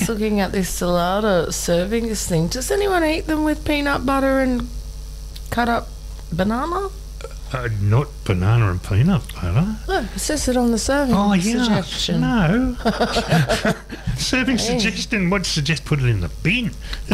looking at this salada servings thing. Does anyone eat them with peanut butter and cut up banana? Not banana and peanut butter. Look, it says it on the serving suggestion. No. Serving suggestion would suggest put it in the bin. Oh,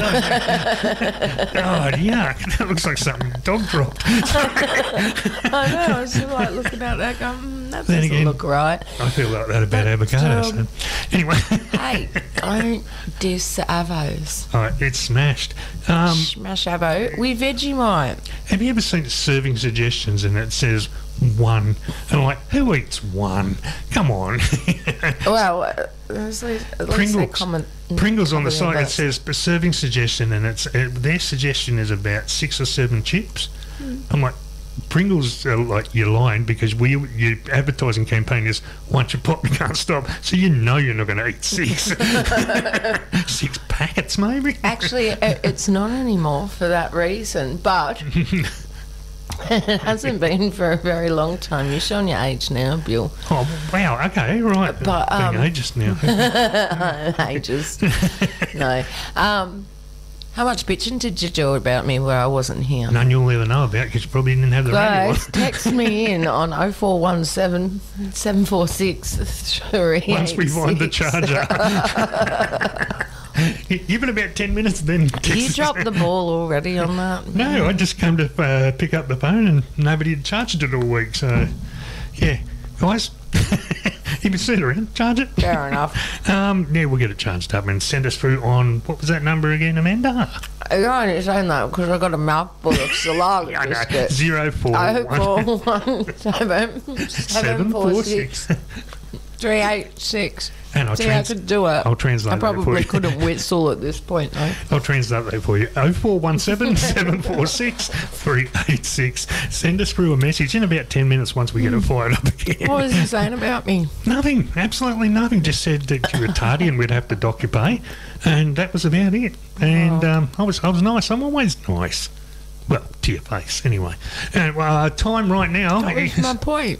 yuck. That looks like something dog dropped. I know, I was just like looking at that going, that Then doesn't again, look right. I feel like that about avocados. So. Anyway. Hey, don't diss the avos. Oh, it's smashed. Smash avo with Vegemite. Have you ever seen serving suggestions and it says one? And I'm like, who eats one? Come on. Well, at least they comment. Pringles on the side, it that. says serving suggestion, and their suggestion is about 6 or 7 chips. I'm like, Pringles are like, you're lying, because your advertising campaign is once you pop, you can't stop. So you know you're not going to eat 6. 6 packets, maybe. Actually, it's not anymore for that reason, but it hasn't been for a very long time. You're showing your age now, Bill. Oh, wow, okay, right. But, being ageist now. Ages. No. How much bitching did you do about me where I wasn't here? None you'll ever know about, because you probably didn't have the radio on. Guys, text me in on 0417 746 386. Once we find the charger. Give it about 10 minutes, then You dropped the ball already on that? No, I just came to pick up the phone and nobody had charged it all week. So, yeah, guys, if you see it around, charge it. Fair enough. Yeah, we'll get it charged up and send us through on, what was that number again, Amanda? I only saying that because I got a mouthful of salami biscuit. 041 746 386. And I'll See, I could do it. I'll translate I that for probably you. couldn't whistle at this point, though. I'll translate that for you. 0417 746 386. Send us through a message in about 10 minutes once we get it fired up again. What was he saying about me? Nothing, absolutely nothing. Just said that you were tardy and we'd have to dock your pay, and that was about it. And I was nice. I'm always nice. Well, to your face, anyway. And time right now. That was my point.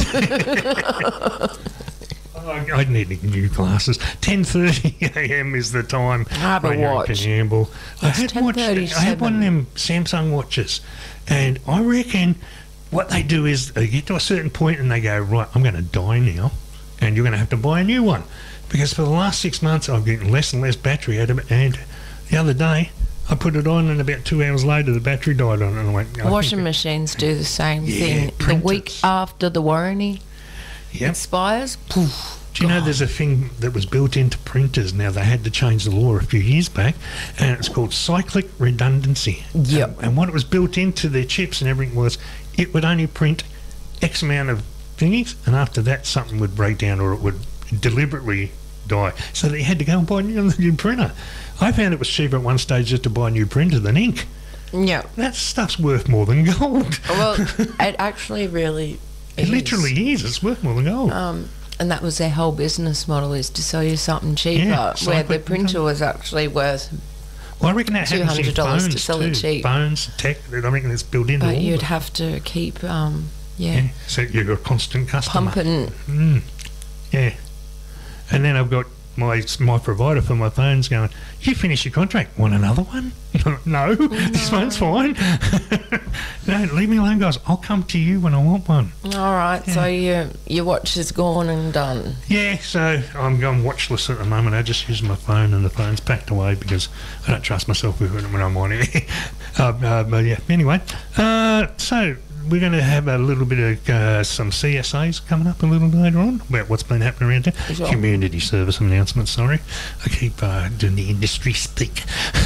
I need new glasses. 10:30 a.m. is the time. I have a watch. I had one of them Samsung watches, and I reckon what they do is they get to a certain point and they go, right, I'm going to die now, and you're going to have to buy a new one, because for the last 6 months I've getting less and less battery out of it. And the other day I put it on, and about 2 hours later the battery died on it, and I went, Washing machines do the same thing. The week after the warranty expires, poof. Do you know there's a thing that was built into printers now? They had to change the law a few years back, and it's called cyclic redundancy. Yep. And what it was built into their chips and everything was it would only print X amount of thingies, and after that something would break down or it would deliberately die. So they had to go and buy a new printer. I found it was cheaper at one stage just to buy a new printer than ink. Yeah. That stuff's worth more than gold. Well, it actually really is. It literally is. It's worth more than gold. And that was their whole business model, is to sell you something cheaper, where the printer was actually worth well, I reckon that happens in $200 phones to sell too. it cheap. Phones, tech, I reckon it's built into all But of you'd it. have to keep, So you're a constant customer. pumping. Yeah. And then I've got my provider for my phones going, you finish your contract, want another one? No, this one's fine. No, leave me alone, guys. I'll come to you when I want one. All right, so your watch is gone and done. Yeah, so I'm going watchless at the moment. I just use my phone, and the phone's packed away because I don't trust myself with it when I'm on it. But yeah, anyway, so we're going to have a little bit of some CSAs coming up a little later on about what's been happening around there. Sure. Community service announcements, sorry. I keep doing the industry speak.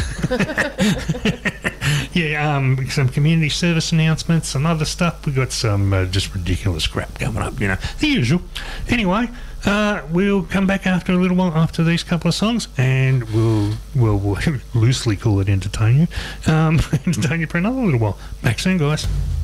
Yeah, some community service announcements, some other stuff. We've got some just ridiculous crap coming up, the usual. Anyway, we'll come back after a little while after these couple of songs, and we'll loosely call it entertain you. Entertain you for another little while. Back soon, guys.